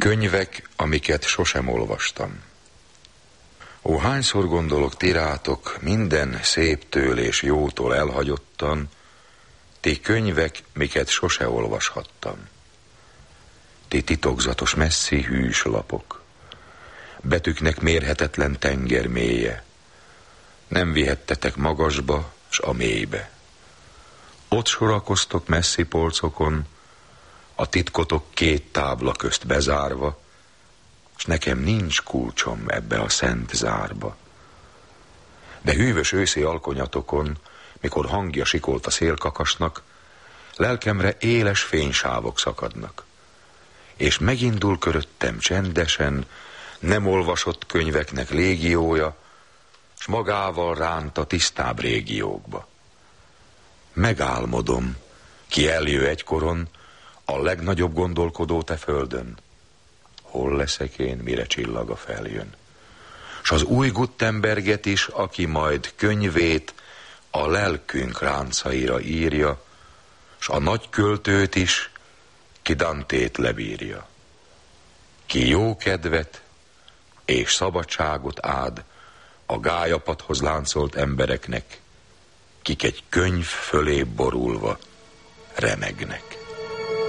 Könyvek, amiket sosem olvastam. Ó, hányszor gondolok ti rátok, minden széptől és jótól elhagyottan, ti könyvek, miket sose olvashattam. Ti titokzatos messzi hűs lapok, betűknek mérhetetlen tenger mélye, nem vihettetek magasba s a mélybe. Ott sorakoztok messzi polcokon, a titkotok két tábla közt bezárva, s nekem nincs kulcsom ebbe a szent zárba. De hűvös őszi alkonyatokon, mikor hangja sikolt a szélkakasnak, lelkemre éles fénysávok szakadnak, és megindul köröttem csendesen nem olvasott könyveknek légiója, s magával ránt a tisztább régiókba. Megálmodom, ki eljő egykoron, a legnagyobb gondolkodó te földön. Hol leszek én, mire csillaga feljön? S az új Gutenberget is, aki majd könyvét a lelkünk ráncaira írja, s a nagy költőt is, ki Dantét lebírja. Ki jó kedvet és szabadságot ád a gályapadhoz láncolt embereknek, kik egy könyv fölé borulva remegnek.